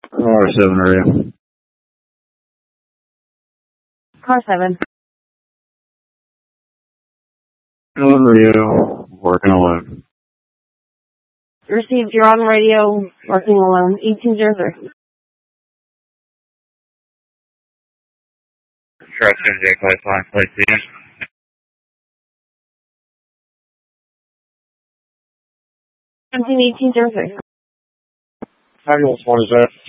Car 7 area. Car 7. On radio, working alone. Received, you're on radio, working alone, 1803. Trust MJ Pipeline, place again. 1803. Ambulance 1 is there.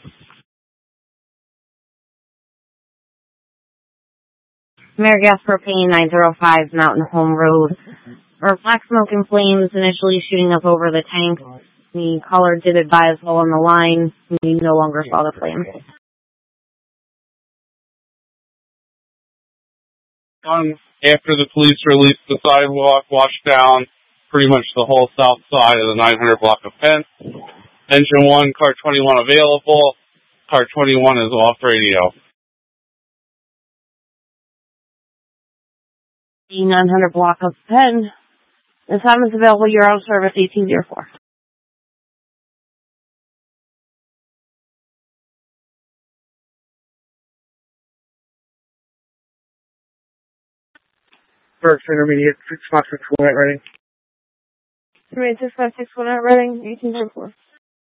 AmeriGas Propane 905 Mountain Home Road. Or black smoke and flames initially shooting up over the tank. The caller did advise while on the line. We no longer saw the flames. After the police released the sidewalk, washed down pretty much the whole south side of the 900 block of Penn. Engine 1, car 21 available. Car 21 is off radio. The 900 block of Penn. The time is available. You're out of service 1804. Berks Intermediate 6561 at Reading. Intermediate 6561 at Reading, 1804.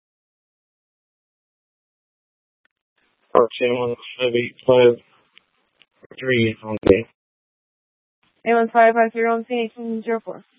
Channel 58553 on day. 81553 on scene 1804.